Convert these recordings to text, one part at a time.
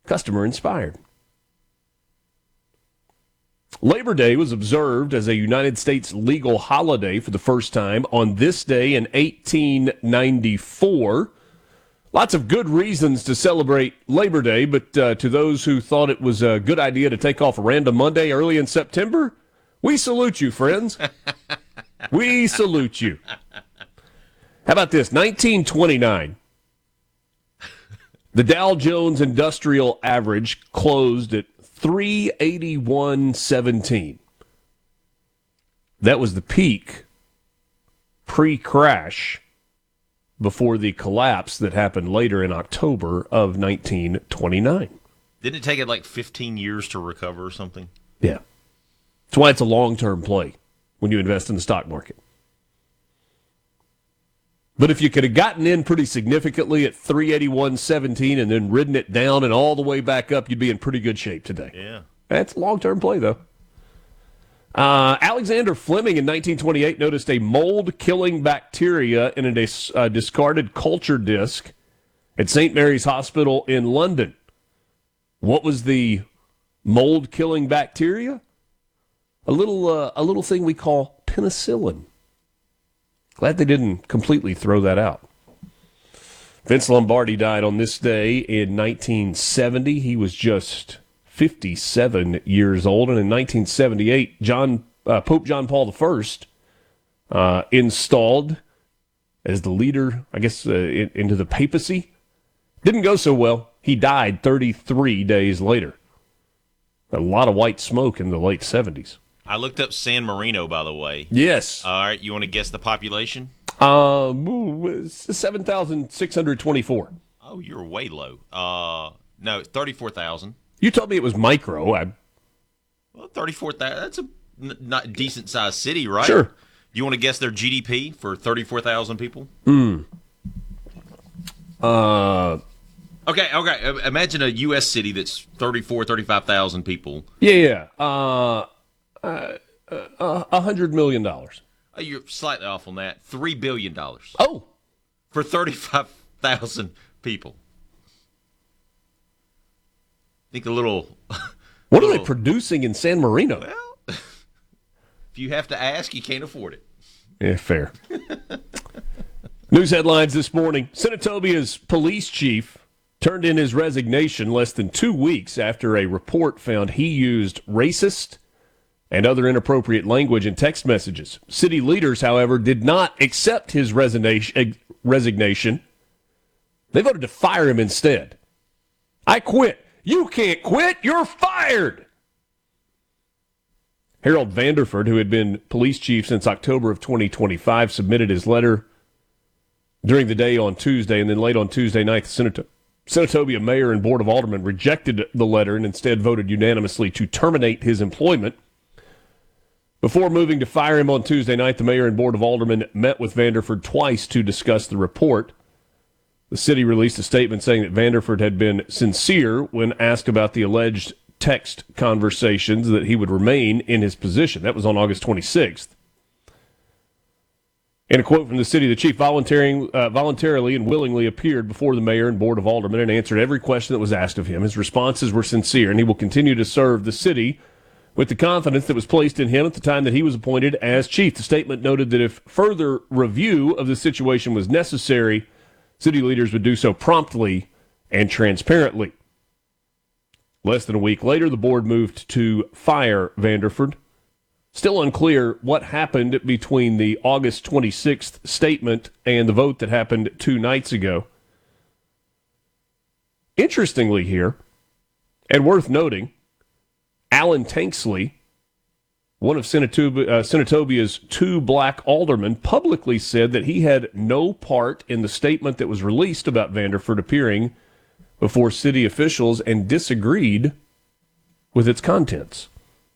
Customer inspired. Labor Day was observed as a United States legal holiday for the first time on this day in 1894. Lots of good reasons to celebrate Labor Day, but to those who thought it was a good idea to take off a random Monday early in September, we salute you, friends. We salute you. How about this? 1929. The Dow Jones Industrial Average closed at 381.17. That was the peak pre-crash before the collapse that happened later in October of 1929. Didn't it take it like 15 years to recover or something? Yeah. That's why it's a long-term play when you invest in the stock market. But if you could have gotten in pretty significantly at 381.17 and then ridden it down and all the way back up, you'd be in pretty good shape today. Yeah. That's a long-term play, though. Alexander Fleming in 1928 noticed a mold-killing bacteria in a discarded culture disc at St. Mary's Hospital in London. What was the mold-killing bacteria? A little thing we call penicillin. Glad they didn't completely throw that out. Vince Lombardi died on this day in 1970. He was just 57 years old. And in 1978, Pope John Paul I installed as the leader, I guess, into the papacy. Didn't go so well. He died 33 days later. A lot of white smoke in the late 70s. I looked up San Marino, by the way. Yes. All right, you want to guess the population? 7,624. Oh, you're way low. No, 34,000. You told me it was micro. Well, 34,000. That's a not decent sized city, right? Sure. Do you want to guess their GDP for 34,000 people? Okay. Imagine a U.S. city that's 35,000 people. Yeah. $100 million. Oh, you're slightly off on that. $3 billion. Oh. For 35,000 people. Think a little. What are they producing in San Marino? Well, if you have to ask, you can't afford it. Yeah, fair. News headlines this morning. Senatobia's police chief turned in his resignation less than 2 weeks after a report found he used racist and other inappropriate language in text messages. City leaders, however, did not accept his resignation. They voted to fire him instead. I quit. You can't quit. You're fired. Harold Vanderford, who had been police chief since October of 2025, submitted his letter during the day on Tuesday, and then late on Tuesday night, the Senatobia mayor and board of aldermen rejected the letter and instead voted unanimously to terminate his employment. Before moving to fire him on Tuesday night, the mayor and board of aldermen met with Vanderford twice to discuss the report. The city released a statement saying that Vanderford had been sincere when asked about the alleged text conversations, that he would remain in his position. That was on August 26th. In a quote from the city, the chief voluntarily and willingly appeared before the mayor and board of aldermen and answered every question that was asked of him. His responses were sincere, and he will continue to serve the city with the confidence that was placed in him at the time that he was appointed as chief. The statement noted that if further review of the situation was necessary, city leaders would do so promptly and transparently. Less than a week later, the board moved to fire Vanderford. Still unclear what happened between the August 26th statement and the vote that happened 2 nights ago. Interestingly here, and worth noting, Alan Tanksley, one of Senatobia's 2 black aldermen, publicly said that he had no part in the statement that was released about Vanderford appearing before city officials and disagreed with its contents.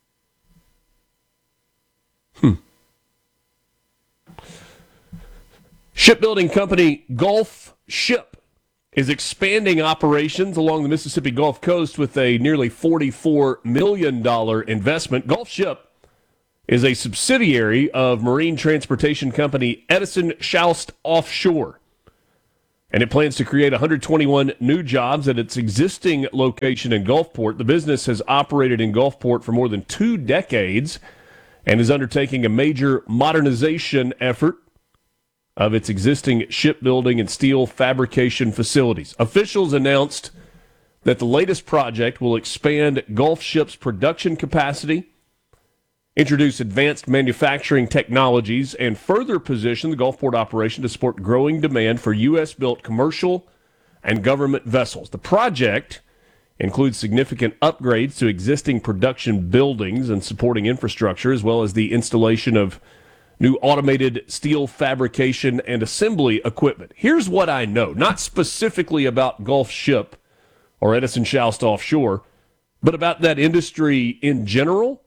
Shipbuilding company Gulf Ship is expanding operations along the Mississippi Gulf Coast with a nearly $44 million investment. Gulf Ship is a subsidiary of marine transportation company Edison Shoust Offshore. and it plans to create 121 new jobs at its existing location in Gulfport. The business has operated in Gulfport for more than 2 decades and is undertaking a major modernization effort of its existing shipbuilding and steel fabrication facilities. Officials announced that the latest project will expand Gulf Ship's production capacity, introduce advanced manufacturing technologies, and further position the Gulfport operation to support growing demand for U.S.-built commercial and government vessels. The project includes significant upgrades to existing production buildings and supporting infrastructure, as well as the installation of new automated steel fabrication and assembly equipment. Here's what I know, not specifically about Gulf Ship or Edison Shoust Offshore, but about that industry in general.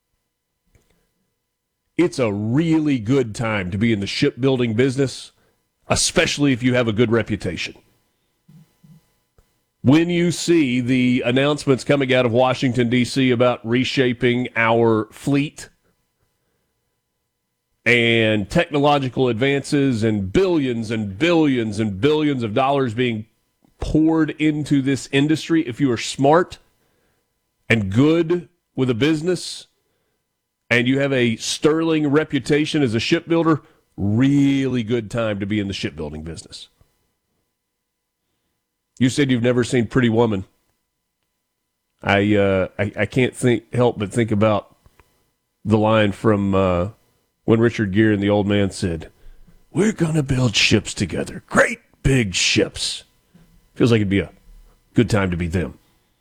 It's a really good time to be in the shipbuilding business, especially if you have a good reputation. When you see the announcements coming out of Washington, D.C. about reshaping our fleet and technological advances and billions and billions and billions of dollars being poured into this industry, if you are smart and good with a business and you have a sterling reputation as a shipbuilder, really good time to be in the shipbuilding business. You said you've never seen Pretty Woman. I can't help but think about the line from when Richard Gere and the old man said, "We're going to build ships together. Great big ships." Feels like it'd be a good time to be them.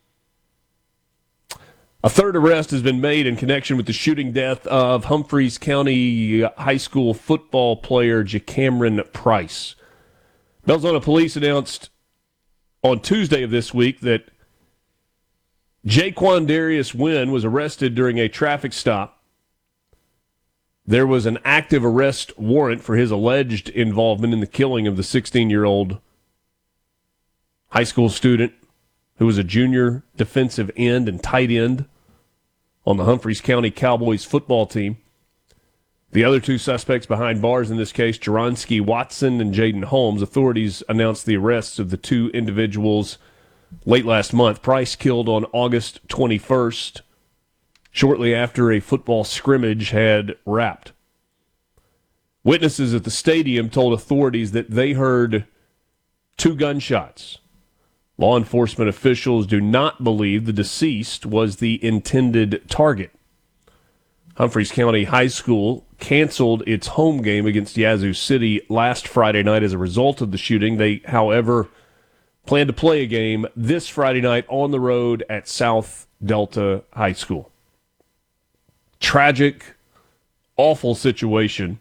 A third arrest has been made in connection with the shooting death of Humphreys County High School football player JaCameron Price. Belzona police announced on Tuesday of this week that Jaquandarius Wynn was arrested during a traffic stop. There was an active arrest warrant for his alleged involvement in the killing of the 16-year-old high school student who was a junior defensive end and tight end on the Humphreys County Cowboys football team. The other 2 suspects behind bars in this case, Jeronsky Watson and Jaden Holmes, authorities announced the arrests of the 2 individuals late last month. Price killed on August 21st, shortly after a football scrimmage had wrapped. Witnesses at the stadium told authorities that they heard 2 gunshots. Law enforcement officials do not believe the deceased was the intended target. Humphreys County High School canceled its home game against Yazoo City last Friday night as a result of the shooting. They, however, plan to play a game this Friday night on the road at South Delta High School. Tragic, awful situation.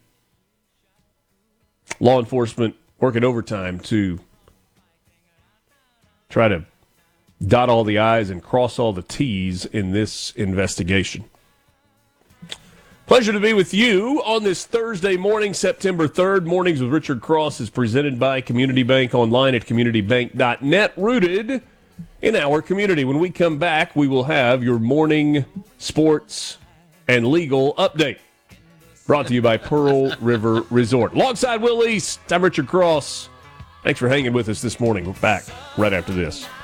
Law enforcement working overtime to try to dot all the I's and cross all the T's in this investigation. Pleasure to be with you on this Thursday morning, September 3rd. Mornings with Richard Cross is presented by Community Bank, online at communitybank.net, rooted in our community. When we come back, we will have your morning sports and legal update. Brought to you by Pearl River Resort. Alongside Will East, I'm Richard Cross. Thanks for hanging with us this morning. We're back right after this.